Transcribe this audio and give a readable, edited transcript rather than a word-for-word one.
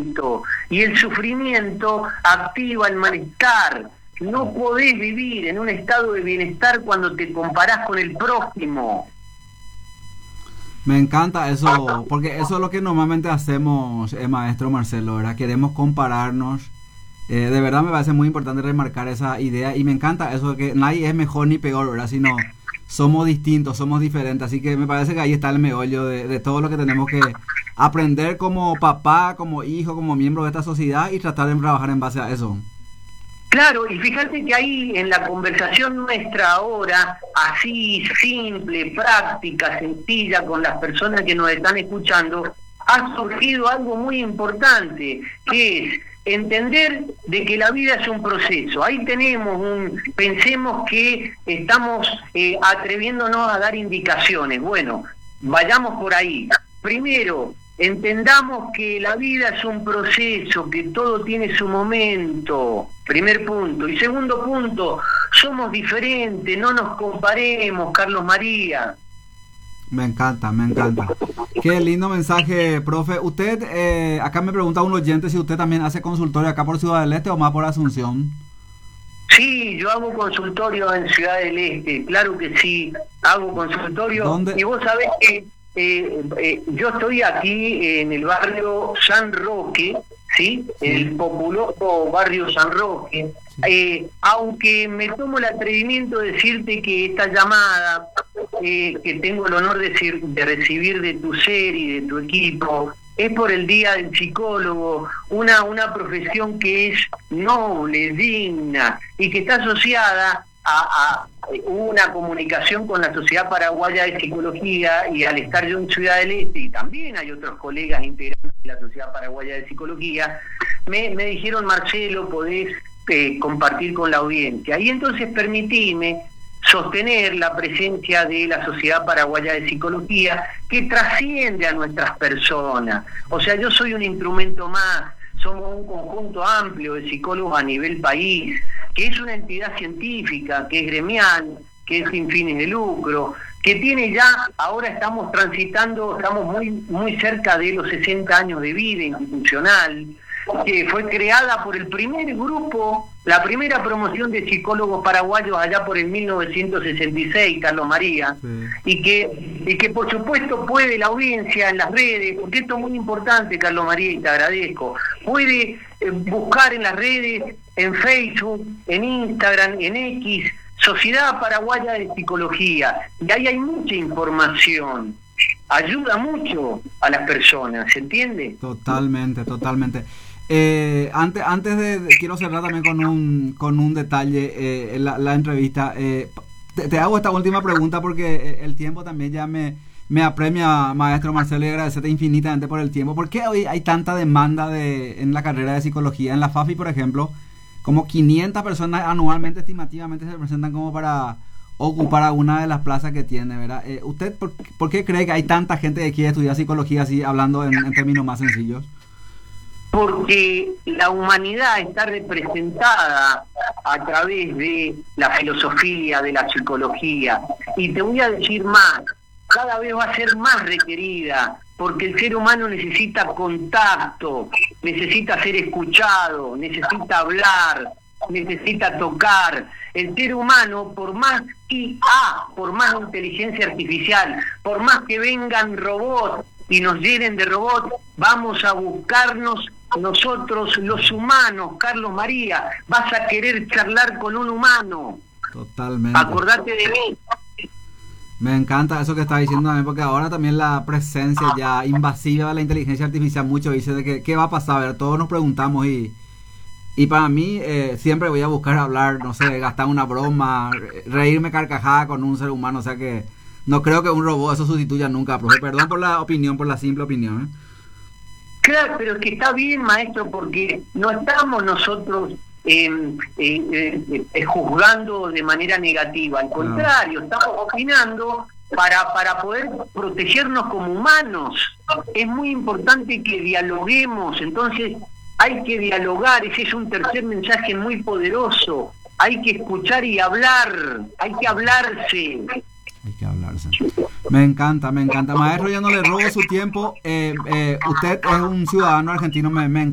sufrimiento, y el sufrimiento activa el malestar. No podés vivir en un estado de bienestar cuando te comparás con el prójimo. Me encanta eso, porque eso es lo que normalmente hacemos, maestro Marcelo, ¿verdad? Queremos compararnos. De verdad me parece muy importante remarcar esa idea, y me encanta eso de que nadie es mejor ni peor, ¿verdad? Sino somos distintos, somos diferentes. Así que me parece que ahí está el meollo de todo lo que tenemos que aprender como papá, como hijo, como miembro de esta sociedad, y tratar de trabajar en base a eso. Claro, y fíjate que ahí en la conversación nuestra ahora, así simple, práctica, sencilla, con las personas que nos están escuchando, ha surgido algo muy importante, que es entender de que la vida es un proceso. Ahí pensemos que estamos atreviéndonos a dar indicaciones. Bueno, vayamos por ahí. Primero, entendamos que la vida es un proceso, que todo tiene su momento. Primer punto. Y segundo punto, somos diferentes, no nos comparemos, Carlos María. Me encanta, me encanta. Qué lindo mensaje, profe. Usted, acá me pregunta un oyente si usted también hace consultorio acá por Ciudad del Este o más por Asunción. Sí, yo hago consultorio en Ciudad del Este, claro que sí, hago consultorio. ¿Dónde? Y vos sabés que yo estoy aquí en el barrio San Roque, ¿sí? Sí. El populoso barrio San Roque. Sí. Aunque me tomo el atrevimiento de decirte que esta llamada que tengo el honor de recibir de tu ser y de tu equipo es por el Día del Psicólogo, una profesión que es noble, digna y que está asociada a una comunicación con la Sociedad Paraguaya de Psicología, y al estar yo en Ciudad del Este, y también hay otros colegas integrantes de la Sociedad Paraguaya de Psicología, me dijeron: Marcelo, podés compartir con la audiencia. Y entonces permitime sostener la presencia de la Sociedad Paraguaya de Psicología, que trasciende a nuestras personas. O sea, yo soy un instrumento más, somos un conjunto amplio de psicólogos a nivel país, que es una entidad científica, que es gremial, que es sin fines de lucro, que tiene ya, ahora estamos muy cerca de los 60 años de vida institucional, que fue creada por el primer grupo, la primera promoción de psicólogos paraguayos allá por el 1966, Carlos María, sí. y que por supuesto puede la audiencia en las redes, porque esto es muy importante, Carlos María, y te agradezco, puede buscar en las redes, en Facebook, en Instagram, en X, Sociedad Paraguaya de Psicología, y ahí hay mucha información. Ayuda mucho a las personas, ¿se entiende? Totalmente, totalmente. Antes de quiero cerrar también con un detalle la entrevista. Te hago esta última pregunta porque el tiempo también ya me apremia, maestro Marcelo, y agradecerte infinitamente por el tiempo. ¿Por qué hoy hay tanta demanda en la carrera de psicología? En la FAFI, por ejemplo, como 500 personas anualmente, estimativamente, se presentan como para ocupar alguna de las plazas que tiene, ¿verdad? ¿Usted por qué cree que hay tanta gente que quiere estudiar psicología, así hablando en términos más sencillos? Porque la humanidad está representada a través de la filosofía de la psicología. Y te voy a decir más, cada vez va a ser más requerida, porque el ser humano necesita contacto, necesita ser escuchado, necesita hablar, necesita tocar. El ser humano, por más IA, por más inteligencia artificial, por más que vengan robots y nos llenen de robots, vamos a buscarnos nosotros los humanos. Carlos María, vas a querer charlar con un humano. Totalmente. Acordate de mí. Me encanta eso que estás diciendo también, porque ahora también la presencia ya invasiva de la inteligencia artificial, mucho dice de que qué va a pasar, ¿verdad? Todos nos preguntamos y para mí siempre voy a buscar hablar, no sé, gastar una broma, reírme carcajada con un ser humano, o sea que no creo que un robot eso sustituya nunca, profe. Perdón por la opinión, por la simple opinión, ¿eh? Claro, pero es que está bien, maestro, porque no estamos nosotros juzgando de manera negativa, al contrario, estamos opinando para poder protegernos como humanos. Es muy importante que dialoguemos, entonces hay que dialogar, ese es un tercer mensaje muy poderoso, hay que escuchar y hablar, hay que hablarse. Hay que hablarse. Me encanta. Maestro, ya no le robo su tiempo. Usted es un ciudadano argentino, me